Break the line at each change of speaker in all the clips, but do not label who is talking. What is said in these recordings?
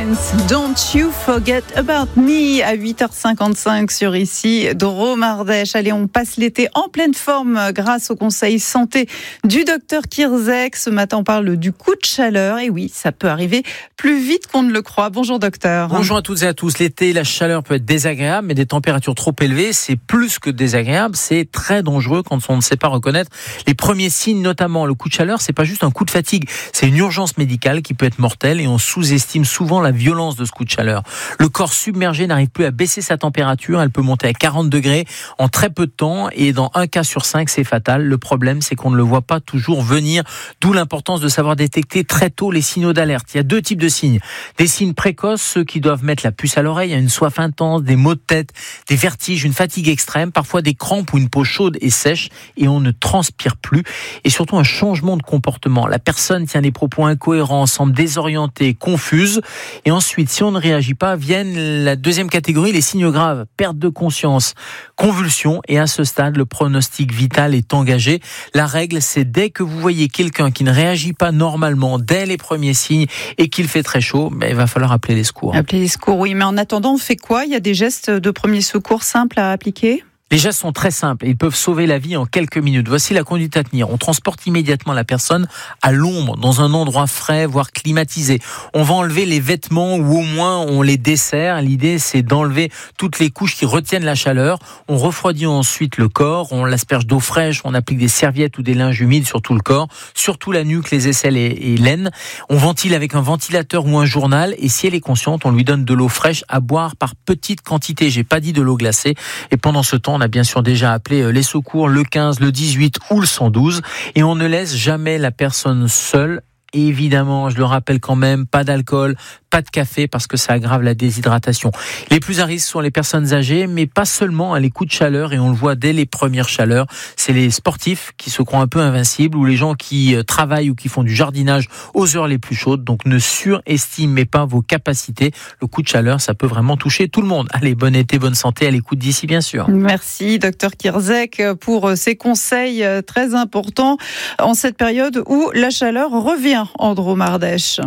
Dance, Don't You Forget About Me à 8h55 sur ici Drôme Ardèche. Allez, on passe l'été en pleine forme grâce au conseil santé du docteur Kierzek. Ce matin, on parle du coup de chaleur. Et oui, ça peut arriver plus vite qu'on ne le croit. Bonjour docteur.
Bonjour à toutes et à tous. L'été, la chaleur peut être désagréable, mais des températures trop élevées, c'est plus que désagréable. C'est très dangereux quand on ne sait pas reconnaître les premiers signes, notamment le coup de chaleur. C'est pas juste un coup de fatigue, c'est une urgence médicale qui peut être mortelle et on sous-estime souvent la violence de ce coup de chaleur. Le corps submergé n'arrive plus à baisser sa température, elle peut monter à 40 degrés en très peu de temps et dans un cas sur 5, c'est fatal. Le problème, c'est qu'on ne le voit pas toujours venir, d'où l'importance de savoir détecter très tôt les signaux d'alerte. Il y a deux types de signes. Des signes précoces, ceux qui doivent mettre la puce à l'oreille, une soif intense, des maux de tête, des vertiges, une fatigue extrême, parfois des crampes ou une peau chaude et sèche et on ne transpire plus et surtout un changement de comportement. La personne tient des propos incohérents, semble désorientée, confuse. Et ensuite, si on ne réagit pas, viennent la deuxième catégorie, les signes graves, perte de conscience, convulsion. Et à ce stade, le pronostic vital est engagé. La règle, c'est dès que vous voyez quelqu'un qui ne réagit pas normalement, dès les premiers signes, et qu'il fait très chaud, il va falloir appeler les secours.
Appeler les secours, oui. Mais en attendant, on fait quoi ? Il y a des gestes de premier secours simples à appliquer ?
Les gestes sont très simples et ils peuvent sauver la vie en quelques minutes. Voici la conduite à tenir. On transporte immédiatement la personne à l'ombre, dans un endroit frais, voire climatisé. On va enlever les vêtements ou au moins on les dessert. L'idée, c'est d'enlever toutes les couches qui retiennent la chaleur. On refroidit ensuite le corps, on l'asperge d'eau fraîche, on applique des serviettes ou des linges humides sur tout le corps, surtout la nuque, les aisselles et l'aine. On ventile avec un ventilateur ou un journal et si elle est consciente, on lui donne de l'eau fraîche à boire par petites quantités. J'ai pas dit de l'eau glacée. Et pendant ce temps, on a bien sûr déjà appelé les secours, le 15, le 18 ou le 112 et on ne laisse jamais la personne seule. Et évidemment, je le rappelle quand même, pas d'alcool, pas de café parce que ça aggrave la déshydratation. Les plus à risque sont les personnes âgées, mais pas seulement à les coups de chaleur et on le voit dès les premières chaleurs. C'est les sportifs qui se croient un peu invincibles ou les gens qui travaillent ou qui font du jardinage aux heures les plus chaudes. Donc ne surestimez pas vos capacités. Le coup de chaleur, ça peut vraiment toucher tout le monde. Allez, bon été, bonne santé, à l'écoute d'ici bien sûr.
Merci docteur Kierzek pour ces conseils très importants en cette période où la chaleur revient en Drôme Ardèche.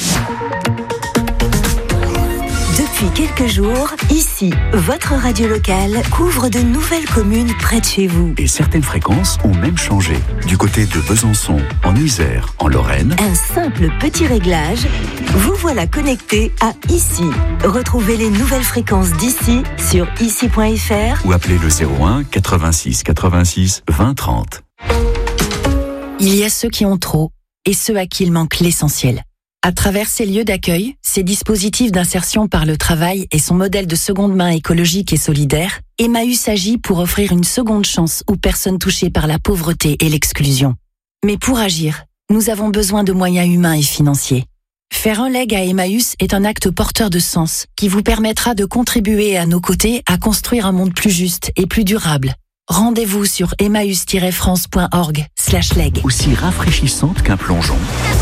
Depuis quelques jours, ici, votre radio locale couvre de nouvelles communes près de chez vous.
Et certaines fréquences ont même changé. Du côté de Besançon, en Isère, en Lorraine.
Un simple petit réglage, vous voilà connecté à Ici. Retrouvez les nouvelles fréquences d'ici sur ici.fr
ou appelez le 01 86 86 20 30.
Il y a ceux qui ont trop et ceux à qui il manque l'essentiel. À travers ces lieux d'accueil, ces dispositifs d'insertion par le travail et son modèle de seconde main écologique et solidaire, Emmaüs agit pour offrir une seconde chance aux personnes touchées par la pauvreté et l'exclusion. Mais pour agir, nous avons besoin de moyens humains et financiers. Faire un leg à Emmaüs est un acte porteur de sens qui vous permettra de contribuer à nos côtés à construire un monde plus juste et plus durable. Rendez-vous sur emmaüs-france.org/leg.
Aussi rafraîchissante qu'un plongeon.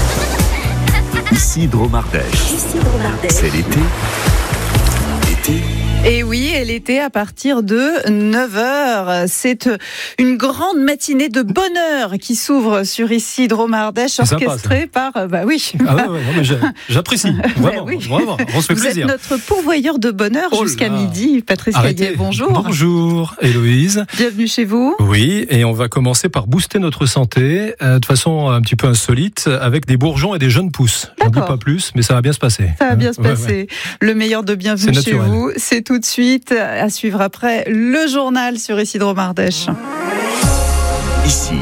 Ici Drôme Ardèche. C'est l'été.
Et oui, et l'été à partir de 9h. C'est une grande matinée de bonheur qui s'ouvre sur ici Drôme Ardèche, orchestrée par... oui.
Ah ouais, mais j'apprécie. Vraiment,
oui.
vraiment, on se fait plaisir.
Vous êtes notre pourvoyeur de bonheur jusqu'à midi. Patrice Caillet, bonjour.
Bonjour Héloïse.
Bienvenue chez vous.
Oui, et on va commencer par booster notre santé de façon un petit peu insolite avec des bourgeons et des jeunes pousses. J'en dis pas plus, mais ça va bien se passer.
Ça va bien se passer. Le meilleur de bienvenue chez vous, c'est tout de suite à suivre après le journal sur ici Drôme Ardèche.
Ici.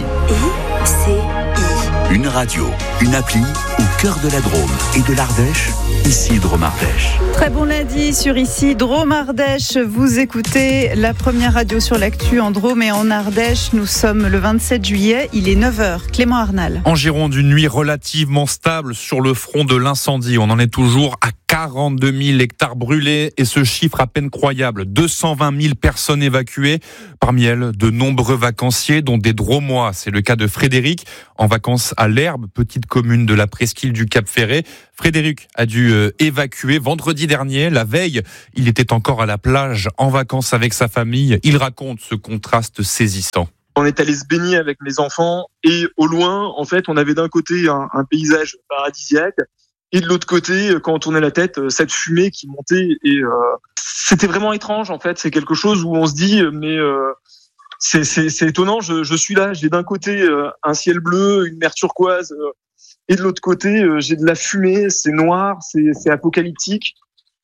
Une radio, une appli au cœur de la Drôme et de l'Ardèche. Ici Drôme Ardèche.
Très bon lundi sur ici Drôme Ardèche. Vous écoutez la première radio sur l'actu en Drôme et en Ardèche. Nous sommes le 27 juillet, il est 9h. Clément Arnal.
En Gironde, une nuit relativement stable sur le front de l'incendie. On en est toujours à 42 000 hectares brûlés et ce chiffre à peine croyable. 220 000 personnes évacuées. Parmi elles, de nombreux vacanciers, dont des Dromois. C'est le cas de Frédéric, en vacances à l'Herbe, petite commune de la presqu'île du Cap-Ferret. Frédéric a dû évacuer vendredi dernier. La veille, il était encore à la plage, en vacances avec sa famille. Il raconte ce contraste saisissant.
On est allé se baigner avec mes enfants et au loin, en fait, on avait d'un côté un paysage paradisiaque Et de l'autre côté, quand on tournait la tête, cette fumée qui montait. Et c'était vraiment étrange, en fait. C'est quelque chose où on se dit, mais c'est étonnant. Je suis là, j'ai d'un côté un ciel bleu, une mer turquoise, et de l'autre côté, j'ai de la fumée. C'est noir, c'est apocalyptique.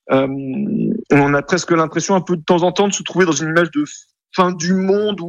On a presque l'impression, un peu de temps en temps, de se trouver dans une image de fin du monde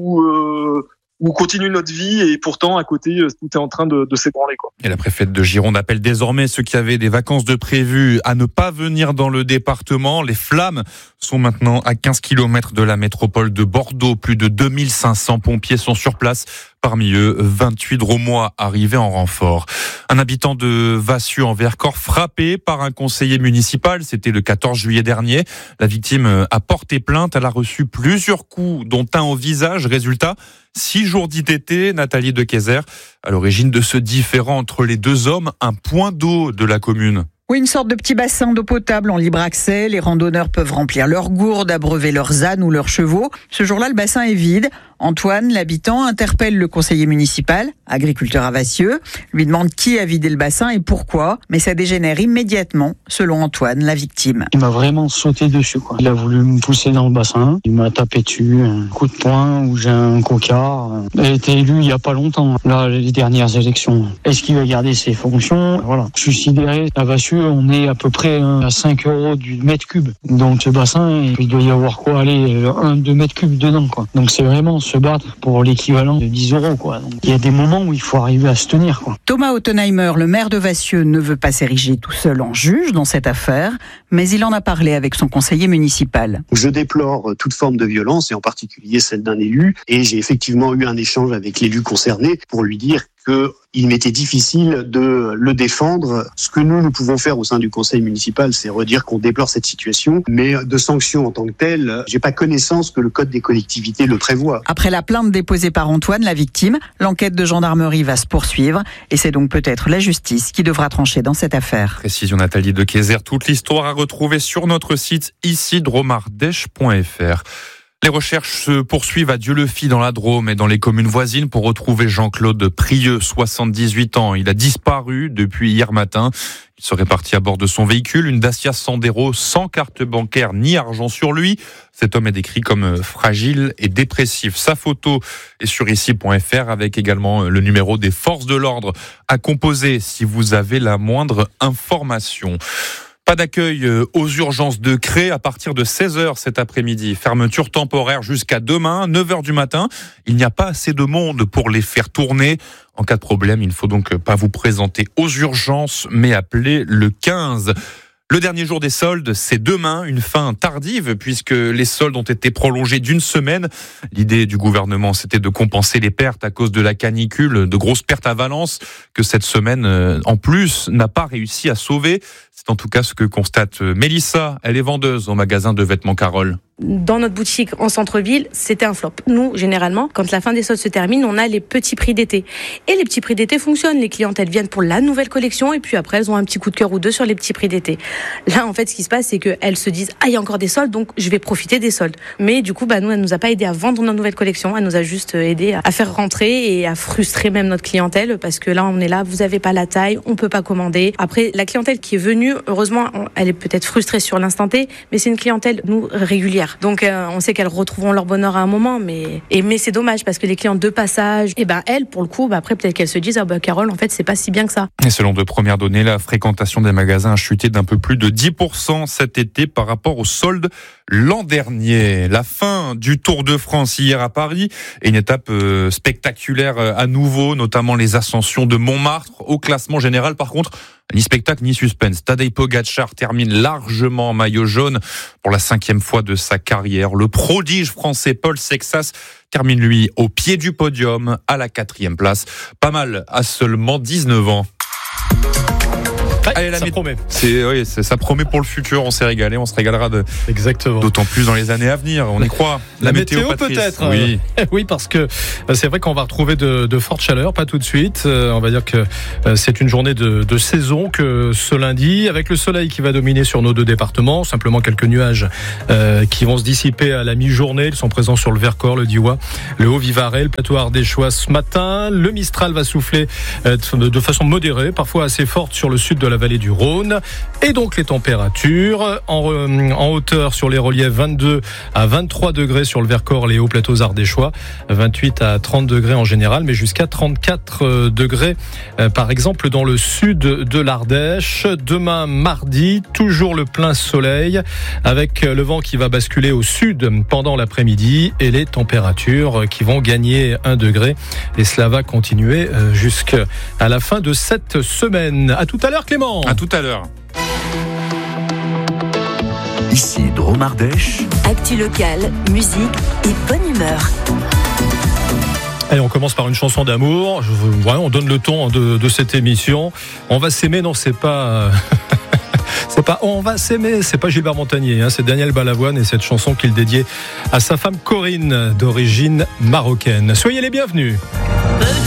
où continue notre vie, et pourtant à côté tout est en train de s'ébranler, quoi.
Et la préfète de Gironde appelle désormais ceux qui avaient des vacances de prévues à ne pas venir dans le département. Les flammes sont maintenant à 15 km de la métropole de Bordeaux. Plus de 2500 pompiers sont sur place. Parmi eux, 28 Drômois arrivés en renfort. Un habitant de Vassieux en Vercors frappé par un conseiller municipal. C'était le 14 juillet dernier. La victime a porté plainte. Elle a reçu plusieurs coups, dont un au visage. Résultat, 6 jours d'ITT. Nathalie de Kayser, à l'origine de ce différend entre les deux hommes, un point d'eau de la commune.
Oui, une sorte de petit bassin d'eau potable en libre accès. Les randonneurs peuvent remplir leurs gourdes, abreuver leurs ânes ou leurs chevaux. Ce jour-là, le bassin est vide. Antoine, l'habitant, interpelle le conseiller municipal, agriculteur à Vassieux, lui demande qui a vidé le bassin et pourquoi, mais ça dégénère immédiatement, selon Antoine, la victime.
Il m'a vraiment sauté dessus, quoi. Il a voulu me pousser dans le bassin, il m'a tapé dessus, un coup de poing où j'ai un cocard. Il a été élu il y a pas longtemps, là, les dernières élections. Est-ce qu'il va garder ses fonctions? Voilà. Je suis sidéré. À Vassieux, on est à peu près à 5 € du mètre cube. Donc ce bassin, il doit y avoir quoi, 1-2 mètres cubes dedans, quoi. Donc c'est vraiment se battre pour l'équivalent de 10 €, quoi. Donc, il y a des moments où il faut arriver à se tenir, quoi.
Thomas Ottenheimer, le maire de Vassieux, ne veut pas s'ériger tout seul en juge dans cette affaire, mais il en a parlé avec son conseiller municipal.
Je déplore toute forme de violence, et en particulier celle d'un élu, et j'ai effectivement eu un échange avec l'élu concerné pour lui dire qu'il m'était difficile de le défendre. Ce que nous pouvons faire au sein du conseil municipal, c'est redire qu'on déplore cette situation, mais de sanctions en tant que telles, j'ai pas connaissance que le code des collectivités le prévoit.
Après la plainte déposée par Antoine, la victime, l'enquête de gendarmerie va se poursuivre, et c'est donc peut-être la justice qui devra trancher dans cette affaire.
Précision Nathalie de Kayser, toute l'histoire à retrouver sur notre site ici-dromardèche.fr. Les recherches se poursuivent à Dieu-le-Fit dans la Drôme et dans les communes voisines pour retrouver Jean-Claude Prieux, 78 ans. Il a disparu depuis hier matin. Il serait parti à bord de son véhicule, une Dacia Sandero sans carte bancaire ni argent sur lui. Cet homme est décrit comme fragile et dépressif. Sa photo est sur ici.fr avec également le numéro des forces de l'ordre à composer si vous avez la moindre information. Pas d'accueil aux urgences de Cré à partir de 16h cet après-midi. Fermeture temporaire jusqu'à demain, 9h du matin. Il n'y a pas assez de monde pour les faire tourner. En cas de problème, il ne faut donc pas vous présenter aux urgences, mais appeler le 15. Le dernier jour des soldes, c'est demain, une fin tardive puisque les soldes ont été prolongés d'une semaine. L'idée du gouvernement, c'était de compenser les pertes à cause de la canicule, de grosses pertes à Valence, que cette semaine, en plus, n'a pas réussi à sauver. C'est en tout cas ce que constate Mélissa. Elle est vendeuse au magasin de vêtements Carole.
Dans notre boutique en centre-ville, c'était un flop. Nous, généralement, quand la fin des soldes se termine, on a les petits prix d'été. Et les petits prix d'été fonctionnent. Les clientes, elles viennent pour la nouvelle collection et puis après, elles ont un petit coup de cœur ou deux sur les petits prix d'été. Là, en fait, ce qui se passe, c'est qu'elles se disent « Ah, il y a encore des soldes, donc je vais profiter des soldes. » Mais du coup, nous, elle nous a pas aidé à vendre notre nouvelle collection. Elle nous a juste aidé à faire rentrer et à frustrer même notre clientèle parce que là, on est là, vous avez pas la taille, on peut pas commander. Après, la clientèle qui est venue, heureusement, elle est peut-être frustrée sur l'instant T, mais c'est une clientèle, nous, régulière. Donc, on sait qu'elles retrouveront leur bonheur à un moment, mais c'est dommage parce que les clientes de passage, elles, pour le coup, après, peut-être qu'elles se disent, Carole, en fait, c'est pas si bien que ça.
Et selon de premières données, la fréquentation des magasins a chuté d'un peu plus de 10% cet été par rapport aux soldes l'an dernier. La fin du Tour de France hier à Paris et une étape spectaculaire à nouveau, notamment les ascensions de Montmartre. Au classement général, par contre, ni spectacle ni suspense. Tadej Pogačar termine largement en maillot jaune pour la 5e fois de sa carrière. Le prodige français Paul Sexas termine lui au pied du podium à la 4e place. Pas mal à seulement 19 ans.
Allez, ça promet.
Ça promet pour le futur. On s'est régalé, on se régalera
Exactement.
D'autant plus dans les années à venir. On y croit.
La météo peut-être.
Oui.
Oui, parce que c'est vrai qu'on va retrouver de fortes chaleurs, pas tout de suite. On va dire que c'est une journée de saison que ce lundi, avec le soleil qui va dominer sur nos deux départements. Simplement quelques nuages qui vont se dissiper à la mi-journée. Ils sont présents sur le Vercors, le Diois, le Haut-Vivarais, le plateau ardéchois ce matin. Le Mistral va souffler de façon modérée, parfois assez forte sur le sud de la vallée du Rhône. Et donc les températures en hauteur sur les reliefs 22 à 23 degrés sur le Vercors, les hauts plateaux ardéchois, 28 à 30 degrés en général, mais jusqu'à 34 degrés par exemple dans le sud de l'Ardèche. Demain mardi, toujours le plein soleil avec le vent qui va basculer au sud pendant l'après-midi et les températures qui vont gagner 1 degré. Et cela va continuer jusqu'à la fin de cette semaine. À tout à l'heure Clément.
À tout à l'heure.
Ici Drôme Ardèche.
Actu locale, musique et bonne humeur.
Allez, on commence par une chanson d'amour. On donne le ton de cette émission. On va s'aimer, non, c'est pas... C'est pas On va s'aimer, c'est pas Gilbert Montagnier, c'est Daniel Balavoine et cette chanson qu'il dédiait à sa femme Corinne, d'origine marocaine. Soyez les bienvenus.